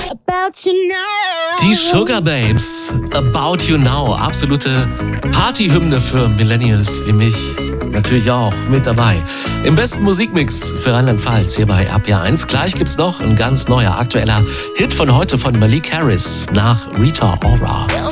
Die Sugar Babes, About You Now. Absolute Partyhymne für Millennials wie mich. Natürlich auch mit dabei. Im besten Musikmix für Rheinland-Pfalz hier bei RPR1. Gleich gibt's noch ein ganz neuer, aktueller Hit von heute von Malik Harris nach Rita Ora.